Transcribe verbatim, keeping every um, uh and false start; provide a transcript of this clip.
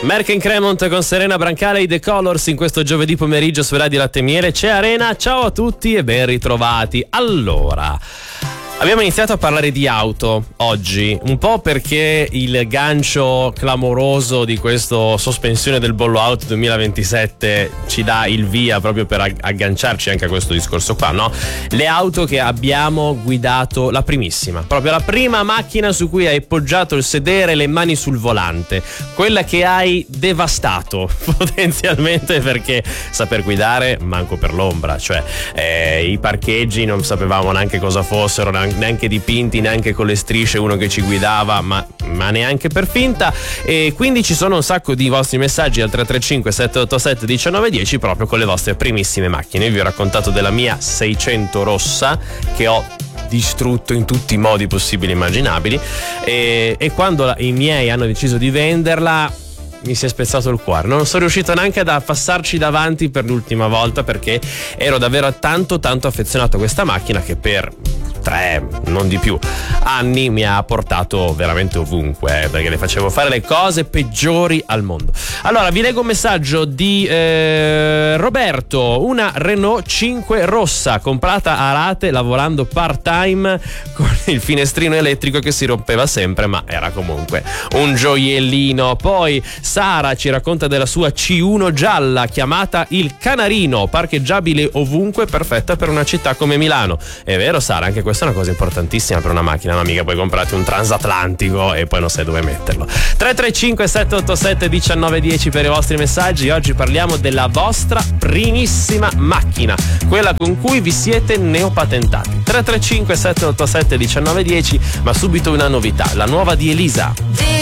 Merck in Cremont con Serena Brancale e The Colors in questo giovedì pomeriggio su Radio Latte e Miele. C'è Arena, ciao a tutti e ben ritrovati. Allora, abbiamo iniziato a parlare di auto oggi, un po' perché il gancio clamoroso di questa sospensione del bollo auto duemilaventisette ci dà il via proprio per agganciarci anche a questo discorso qua, no? Le auto che abbiamo guidato, la primissima, proprio la prima macchina su cui hai poggiato il sedere e le mani sul volante, quella che hai devastato potenzialmente, perché saper guidare manco per l'ombra, cioè eh, i parcheggi non sapevamo neanche cosa fossero, neanche dipinti, neanche con le strisce uno che ci guidava, ma, ma neanche per finta. E quindi ci sono un sacco di vostri messaggi al tre tre cinque sette otto sette uno nove uno zero proprio con le vostre primissime macchine. Io vi ho raccontato della mia seicento rossa che ho distrutto in tutti i modi possibili e immaginabili, e, e quando la, i miei hanno deciso di venderla mi si è spezzato il cuore. Non sono riuscito neanche ad passarci davanti per l'ultima volta, perché ero davvero tanto tanto affezionato a questa macchina che per tre, non di più, anni mi ha portato veramente ovunque, eh, perché le facevo fare le cose peggiori al mondo. Allora, vi leggo un messaggio di eh, Roberto. Una Renault cinque rossa comprata a rate lavorando part time con il finestrino elettrico che si rompeva sempre, ma era comunque un gioiellino. Poi Sara ci racconta della sua C uno gialla chiamata il Canarino, parcheggiabile ovunque, perfetta per una città come Milano. È vero, Sara, anche questa è una cosa importantissima per una macchina, no? Mica poi comprate un transatlantico e poi non sai dove metterlo. tre tre cinque sette otto sette uno nove uno zero per i vostri messaggi. Oggi parliamo della vostra primissima macchina, quella con cui vi siete neopatentati. tre tre cinque sette otto sette uno nove uno zero, ma subito una novità, la nuova di Elisa.